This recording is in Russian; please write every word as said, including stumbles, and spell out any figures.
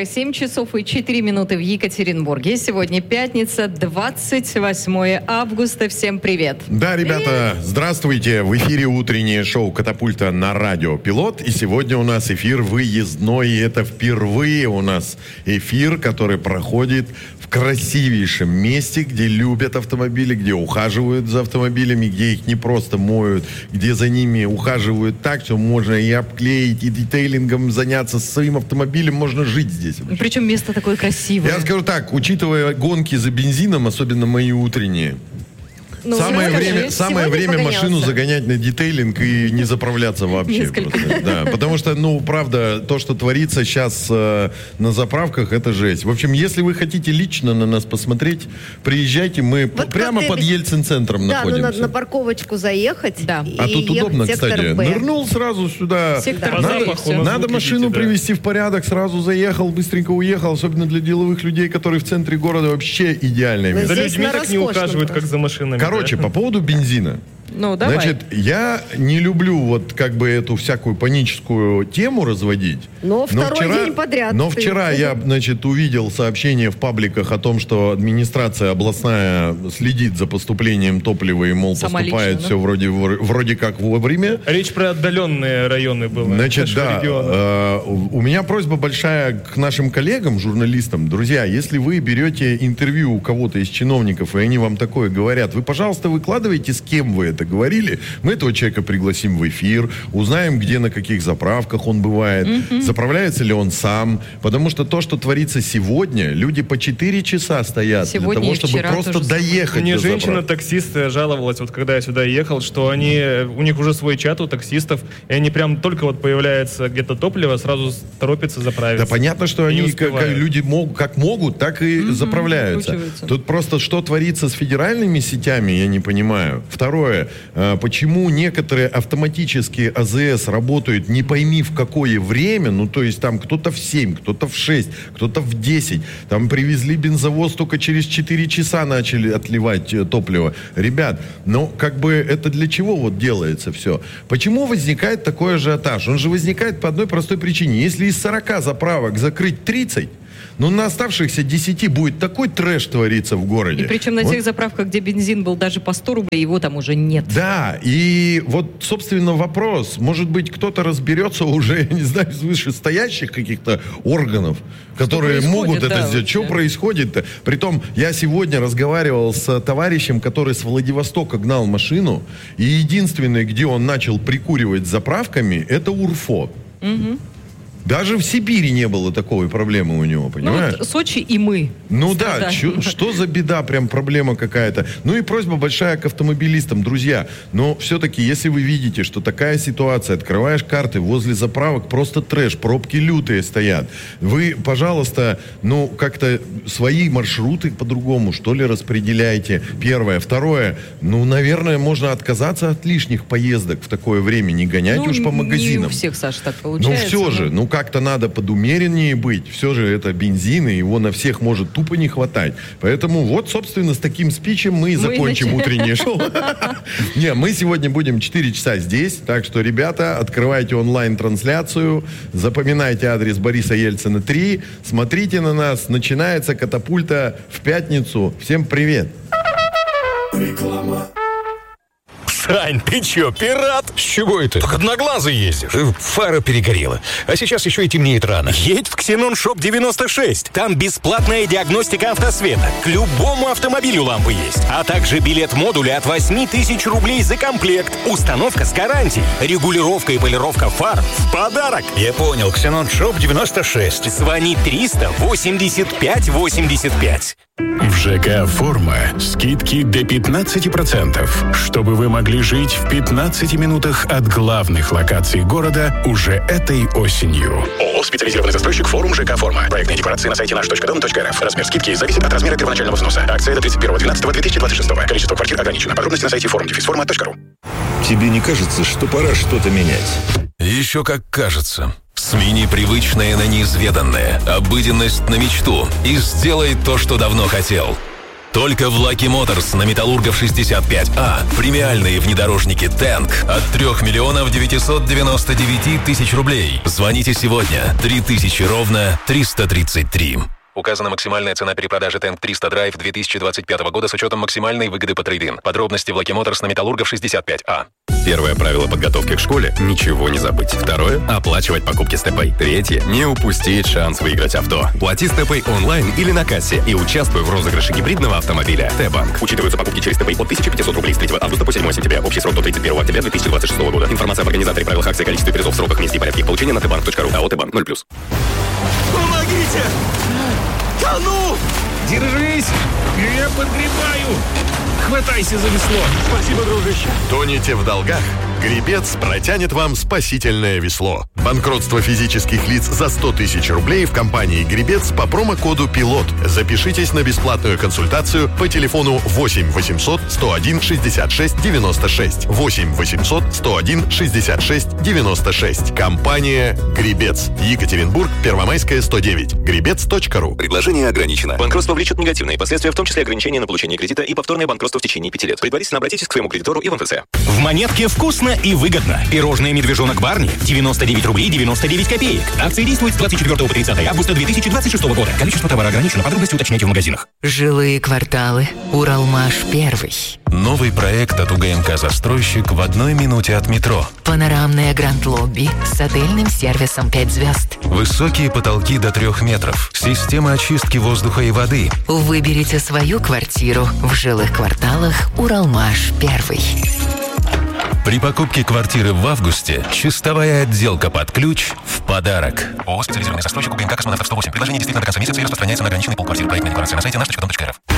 семь часов и четыре минуты в Екатеринбурге. Сегодня пятница, двадцать восьмое августа. Всем привет. Да, ребята, привет. Здравствуйте. В эфире утреннее шоу «Катапульта» на радио «Пилот». И сегодня у нас эфир выездной. И это впервые у нас эфир, который проходит в красивейшем месте, где любят автомобили, где ухаживают за автомобилями, где их не просто моют, где за ними ухаживают так, что можно и обклеить, и детейлингом заняться своим автомобилем, можно жить здесь. Вообще. Причем место такое красивое. Я скажу так, учитывая гонки за бензином, особенно мои утренние, Ну, самое время, самое время машину загонять на детейлинг и не заправляться вообще. Просто, да, потому что, ну, правда, то, что творится сейчас э, на заправках, это жесть. В общем, если вы хотите лично на нас посмотреть, приезжайте. Мы вот прямо под Ельцин-центром да, находимся. Да, ну, на, на парковочку заехать. Да. А тут удобно, кстати. Б. Нырнул сразу сюда. Сектор надо Б. надо машину видите, привести да. в порядок, сразу заехал, быстренько уехал. Особенно для деловых людей, которые в центре города, вообще идеальное место. За людьми так не ухаживают, как за машинами. Короче, по поводу бензина. Ну, давай. Значит, я не люблю вот как бы эту всякую паническую тему разводить. Но второй но вчера, день подряд. Но ты... вчера я, значит, увидел сообщение в пабликах о том, что администрация областная следит за поступлением топлива и, мол, Сама поступает лично, все да? вроде, вроде как вовремя. Речь про отдаленные районы была. Значит, да. Э, у меня просьба большая к нашим коллегам, журналистам. Друзья, если вы берете интервью у кого-то из чиновников, и они вам такое говорят, вы, пожалуйста, выкладывайте, с кем вы это говорили. Мы этого человека пригласим в эфир, узнаем, где, на каких заправках он бывает, mm-hmm. заправляется ли он сам. Потому что то, что творится сегодня, люди по четыре часа стоят сегодня для того, чтобы просто доехать Мне до женщина-таксист жаловалась, вот когда я сюда ехал, что они, у них уже свой чат у таксистов, и они прям только вот появляется где-то топливо, сразу торопятся заправиться. Да понятно, что они, как, как люди могут, как могут, так и mm-hmm. заправляются. Тут просто что творится с федеральными сетями, я не понимаю. Второе. Почему некоторые автоматические АЗС работают не пойми в какое время, ну то есть там кто-то в семь, кто-то в шесть, кто-то в десять, там привезли бензовоз, только через четыре часа начали отливать топливо. Ребят, ну как бы это для чего вот делается все? Почему возникает такой ажиотаж? Он же возникает по одной простой причине. Если из сорока заправок закрыть тридцать, ну, на оставшихся десяти будет такой трэш твориться в городе. И причем на вот. тех заправках, где бензин был даже по сто рублей, его там уже нет. Да, и вот, собственно, вопрос. Может быть, кто-то разберется уже, я не знаю, из вышестоящих каких-то органов, что которые могут это да, сделать. Что происходит-то? Притом, я сегодня разговаривал с товарищем, который с Владивостока гнал машину, и единственное, где он начал прикуривать с заправками, это УРФО. Угу. Даже в Сибири не было такой проблемы у него, понимаешь? Ну, вот Сочи и мы. Ну да, чё, что за беда, прям проблема какая-то. Ну и просьба большая к автомобилистам, друзья. Но все-таки, если вы видите, что такая ситуация, открываешь карты, возле заправок просто трэш, пробки лютые стоят. Вы, пожалуйста, ну как-то свои маршруты по-другому, что ли, распределяйте. Первое. Второе. Ну, наверное, можно отказаться от лишних поездок в такое время, не гонять ну, уж по магазинам. Не у всех, Саша, так получается. Ну все же, ну как-то надо подумереннее быть. Все же это бензин, и его на всех может тупо не хватать. Поэтому вот, собственно, с таким спичем мы и закончим утреннее шоу. Не, мы сегодня будем четыре часа здесь. Так что, ребята, открывайте онлайн-трансляцию, запоминайте адрес Бориса Ельцина три, смотрите на нас. Начинается «Катапульта» в пятницу. Всем привет! Реклама. Сань, ты чё, пират? С чего это? Так одноглазый ездишь. Фара перегорела. А сейчас еще и темнеет рано. Едь в Ксенон Шоп девяносто шесть. Там бесплатная диагностика автосвета. К любому автомобилю лампы есть. А также билет модуля от восемь тысяч рублей за комплект. Установка с гарантией. Регулировка и полировка фар в подарок. Я понял. Ксенон Шоп девяносто шесть. Звони триста восемьдесят пять восемьдесят пять. В ЖК «Форма» скидки до пятнадцать процентов, чтобы вы могли жить в пятнадцати минутах от главных локаций города уже этой осенью. ООО «Специализированный застройщик Форум ЖК «Форма». Проектные декорации на сайте наш точка дом точка эр эф. Размер скидки зависит от размера первоначального взноса. Акция до тридцать первого декабря две тысячи двадцать шестого. Количество квартир ограничено. Подробности на сайте форум форма точка ру. Тебе не кажется, что пора что-то менять? Еще как кажется. Смени привычное на неизведанное, обыденность на мечту и сделай то, что давно хотел. Только в Lucky Motors на Металлургов шестьдесят пять А премиальные внедорожники Tank от трех миллионов девятьсот девяносто девять тысяч рублей. Звоните сегодня. три тысячи ровно триста тридцать три. Указана максимальная цена перепродажи Tank триста Drive две тысячи двадцать пятого года с учетом максимальной выгоды по трейд-ин. Подробности в Lucky Motors на Металлургов шестьдесят пять А. Первое правило подготовки к школе – ничего не забыть. Второе – оплачивать покупки StepPay. Третье – не упустить шанс выиграть авто. Плати StepPay онлайн или на кассе и участвуй в розыгрыше гибридного автомобиля. Т-банк. Учитываются покупки через StepPay от тысяча пятьсот рублей с третьего августа по седьмого сентября. Общий срок до тридцать первого октября две тысячи двадцать шестого года. Информация об организаторе, правилах акции, количестве призов, сроках, месте и порядке их получения на тэ банк точка ру. АО «Т-банк» ноль плюс. Помогите! Тону! Держись! Я подгребаю! Хватайся за весло! Спасибо, дружище! Тонете в долгах? Гребец протянет вам спасительное весло. Банкротство физических лиц за сто тысяч рублей в компании «Гребец» по промокоду «Пилот». Запишитесь на бесплатную консультацию по телефону восемь восемьсот сто один шестьдесят шесть девяносто шесть. восемь восемьсот сто один шестьдесят шесть девяносто шесть. Компания «Гребец». Екатеринбург, Первомайская, сто девять. гребец точка ру. Предложение ограничено. Банкротство влечет негативные последствия, в том числе ограничение на получение кредита и повторное банкротство в течение пяти лет. Предварительно обратитесь к своему кредитору и в эн эф цэ. В Монетке вкусно и выгодно. Пирожное «Медвежонок Барни» девяносто девять рублей девяносто девять копеек. Акция действует с двадцать четвёртого по тридцатое августа две тысячи двадцать шестого года. Количество товара ограничено. Подробности уточняйте в магазинах. Жилые кварталы. Уралмаш первый. Новый проект от УГМК «Застройщик» в одной минуте от метро. Панорамное гранд-лобби с отельным сервисом пять звезд. Высокие потолки до трех метров. Система очистки воздуха и воды. Выберите свою квартиру в жилых кварталах Уралмаш первый. При покупке квартиры в августе чистовая отделка под ключ в подарок. ООО «Специализированный застройщик» УГМК «Космонавтов сто восемь». Предложение действительно до конца месяца и распространяется на ограниченный полквартиры. Проектная декларация на сайте наш точка дом точка эр эф.